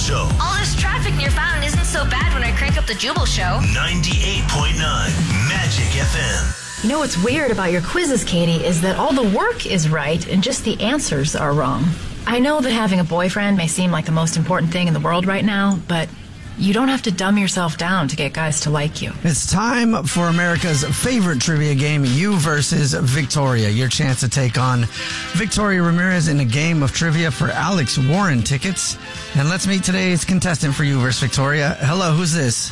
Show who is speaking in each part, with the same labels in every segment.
Speaker 1: Show.
Speaker 2: All this traffic near Fountain isn't so bad when I crank up the Jubal Show.
Speaker 1: 98.9 Magic FM.
Speaker 3: You know what's weird about your quizzes, Katie, is that all the work is right and just the answers are wrong. I know that having a boyfriend may seem like the most important thing in the world right now, but you don't have to dumb yourself down to get guys to like you.
Speaker 4: It's time for America's favorite trivia game, You versus Victoria. Your chance to take on Victoria Ramirez in a game of trivia for Alex Warren tickets. And let's meet today's contestant for You versus Victoria. Hello, who's this?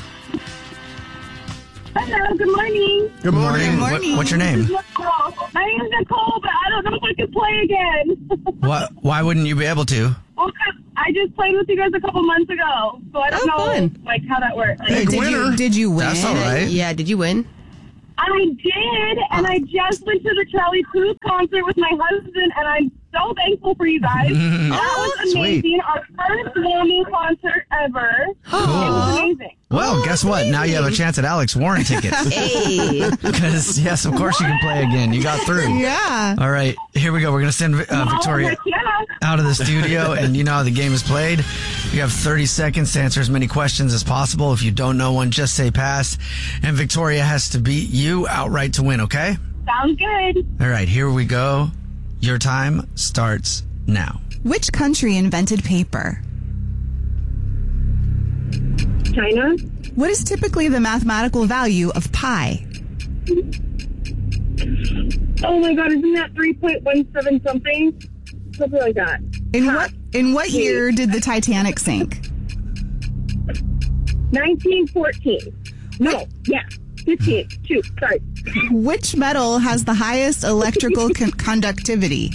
Speaker 5: Hello, good morning.
Speaker 4: Good morning.
Speaker 5: Good morning.
Speaker 4: What's your name?
Speaker 5: My name is Nicole, but I don't know if I can play again.
Speaker 4: Why wouldn't you be able to?
Speaker 5: Well, 'cause I just played with you guys a couple months ago, so I don't know like how that works.
Speaker 4: Hey,
Speaker 6: Did you win?
Speaker 4: That's all right.
Speaker 6: Yeah, did you win?
Speaker 5: I did, and I just went to the Charlie Puth concert with my husband, and I'm so thankful for you guys. That was amazing.
Speaker 4: Sweet.
Speaker 5: Our first Whammy concert ever. It was amazing.
Speaker 4: Well, guess what? Now you have a chance at Alex Warren tickets.
Speaker 6: Hey.
Speaker 4: Because, yes, of course you can play again. You got through.
Speaker 6: Yeah.
Speaker 4: All right, here we go. We're going to send Victoria out of the studio, and you know how the game is played. You have 30 seconds to answer as many questions as possible. If you don't know one, just say pass. And Victoria has to beat you outright to win, okay?
Speaker 5: Sounds good.
Speaker 4: All right, here we go. Your time starts now.
Speaker 7: Which country invented paper?
Speaker 5: China?
Speaker 7: What is typically the mathematical value of pi?
Speaker 5: Oh my God, isn't that 3.17 something? Something like that.
Speaker 7: In what year did the Titanic sink?
Speaker 5: 1914. No, yeah. 15. Shoot, sorry.
Speaker 7: Which metal has the highest electrical conductivity?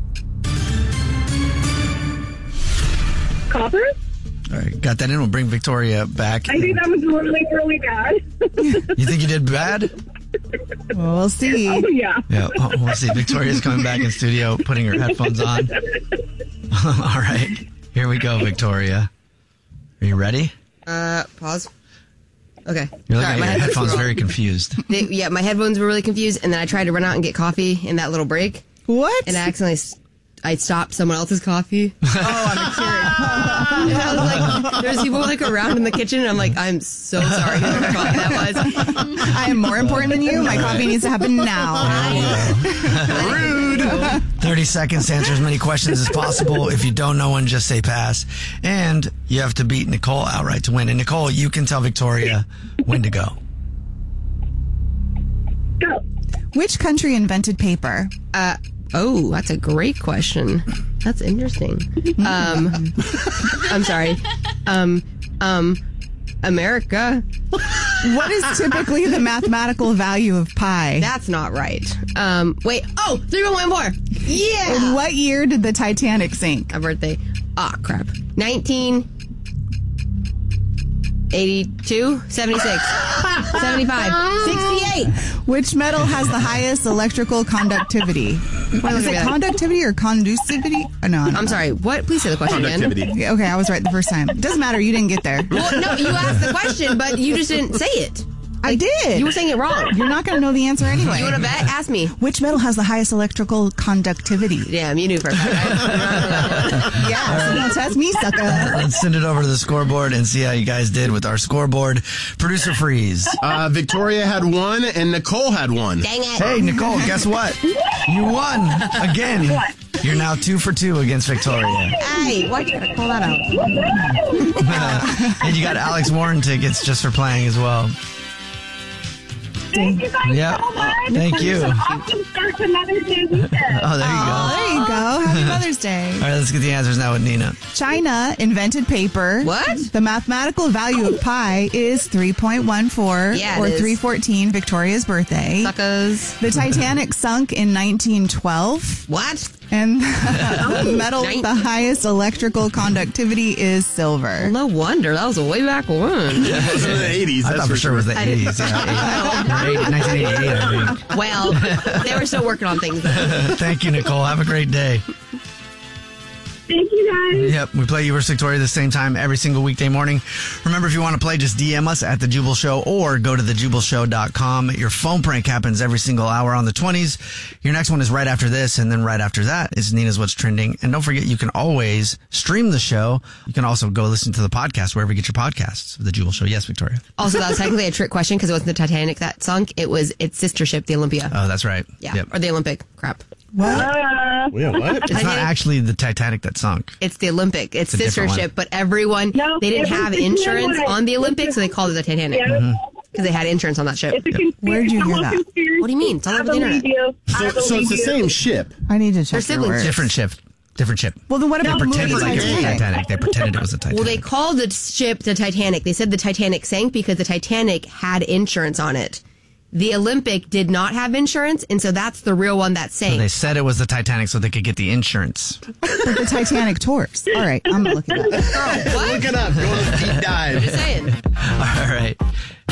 Speaker 5: Copper?
Speaker 4: All right, got that in. We'll bring Victoria back.
Speaker 5: I think that was really, really bad.
Speaker 4: You think you did bad?
Speaker 7: Well, we'll see.
Speaker 5: Oh, yeah.
Speaker 4: Yeah, we'll see. Victoria's coming back in studio, putting her headphones on. All right, here we go, Victoria. Are you ready?
Speaker 6: Pause. Okay.
Speaker 4: You're looking
Speaker 6: Sorry,
Speaker 4: at
Speaker 6: my
Speaker 4: your headphones very confused.
Speaker 6: Yeah, my headphones were really confused, and then I tried to run out and get coffee in that little break,
Speaker 7: What?
Speaker 6: and I accidentally I stopped someone else's coffee.
Speaker 7: Oh, I'm cured.
Speaker 6: And I was like, there's people like around in the kitchen, and I'm like, I'm so sorry whoever coffee that was.
Speaker 7: I am more important than you. My coffee needs to happen now.
Speaker 4: Rude. 30 seconds to answer as many questions as possible. If you don't know one, just say pass. And you have to beat Nicole outright to win. And Nicole, you can tell Victoria when to go.
Speaker 5: Go.
Speaker 7: Which country invented paper?
Speaker 6: Oh, that's a great question. That's interesting. I'm sorry. America.
Speaker 7: What is typically the mathematical value of pi?
Speaker 6: That's not right. Wait. Oh, 3.14. Yeah.
Speaker 7: In what year did the Titanic sink?
Speaker 6: A birthday. Ah, crap. 1982, 76, 75, 68.
Speaker 7: Which metal has the highest electrical conductivity? Is it conductivity or conducivity? Oh, no,
Speaker 6: I'm sorry. What? Please say the question again.
Speaker 7: Okay, I was right the first time. Doesn't matter. You didn't get there.
Speaker 6: Well, no, you asked the question, but you just didn't say it.
Speaker 7: I did.
Speaker 6: You were saying it wrong.
Speaker 7: You're not going to know the answer anyway.
Speaker 6: You want to bet? Ask me.
Speaker 7: Which metal has the highest electrical conductivity?
Speaker 6: Damn, you knew for a fact.
Speaker 7: Yeah, so don't test me, sucker.
Speaker 4: Let's send it over to the scoreboard and see how you guys did with our scoreboard. Producer Freeze.
Speaker 8: Victoria had one and Nicole had one.
Speaker 6: Dang it.
Speaker 4: Hey, Nicole, guess what? You won again.
Speaker 5: What?
Speaker 4: You're now 2 for 2 against Victoria.
Speaker 6: Hey, why can't I pull that out?
Speaker 4: And you got Alex Warren tickets just for playing as well.
Speaker 5: Thank you guys
Speaker 4: Yeah.
Speaker 5: so much.
Speaker 4: Thank you.
Speaker 5: This is an awesome start to Mother's Day weekend.
Speaker 4: Oh, there you go.
Speaker 7: There you go. Happy Mother's Day.
Speaker 4: All right, let's get the answers now with Nina.
Speaker 7: China invented paper.
Speaker 6: What?
Speaker 7: The mathematical value of pi is 3.14
Speaker 6: Yeah, it
Speaker 7: or
Speaker 6: is.
Speaker 7: 314, Victoria's birthday.
Speaker 6: Suckers.
Speaker 7: The Titanic sunk in 1912.
Speaker 6: What?
Speaker 7: And the metal with the highest electrical conductivity is silver.
Speaker 6: No wonder. That was way back when.
Speaker 8: That was in the 80s.
Speaker 4: I thought for sure it was the 80s. Yeah, 1988, I think.
Speaker 6: Well, they were still working on things then.
Speaker 4: Thank you, Nicole. Have a great day.
Speaker 5: Thank you, guys.
Speaker 4: Yep, we play You vs. Victoria the same time every single weekday morning. Remember, if you want to play, just DM us at The Jubal Show or go to thejubalshow.com. Your phone prank happens every single hour on the 20s. Your next one is right after this, and then right after that is Nina's What's Trending. And don't forget, you can always stream the show. You can also go listen to the podcast wherever you get your podcasts. The Jubal Show. Yes, Victoria.
Speaker 6: Also, that was technically a trick question because it wasn't the Titanic that sunk. It was its sister ship, the Olympia.
Speaker 4: Oh, that's right.
Speaker 6: Yeah,
Speaker 4: Yep.
Speaker 6: or the Olympic. Crap.
Speaker 7: What?
Speaker 8: Yeah, what?
Speaker 4: It's not actually the Titanic that sunk.
Speaker 6: It's the Olympic. It's
Speaker 4: It's a
Speaker 6: sister
Speaker 4: different
Speaker 6: ship, but everyone,
Speaker 5: No,
Speaker 6: they didn't
Speaker 5: it was
Speaker 6: have
Speaker 5: the
Speaker 6: insurance
Speaker 5: one.
Speaker 6: on the Olympic, so they called it the Titanic. Because they had insurance on that ship.
Speaker 5: It's a conspiracy.
Speaker 7: Where'd you hear that?
Speaker 6: What do you mean? It's all
Speaker 5: I
Speaker 6: over the
Speaker 5: believe
Speaker 6: internet.
Speaker 5: you.
Speaker 8: So it's the same ship.
Speaker 7: I need to check
Speaker 6: They're
Speaker 7: your
Speaker 6: siblings.
Speaker 7: words.
Speaker 4: Different ship. Different ship.
Speaker 7: Well, then what about the movie
Speaker 4: Pretended like it was the
Speaker 7: Titanic?
Speaker 4: Titanic. They pretended it was the Titanic.
Speaker 6: Well, they called the ship the Titanic. They said the Titanic sank because the Titanic had insurance on it. The Olympic did not have insurance, and so that's the real one that sank.
Speaker 4: They said it was the Titanic so they could get the insurance.
Speaker 7: But the Titanic tours. All right, I'm going to look it up.
Speaker 6: What?
Speaker 8: Look it up. Go on a deep dive.
Speaker 6: Just saying.
Speaker 4: All right.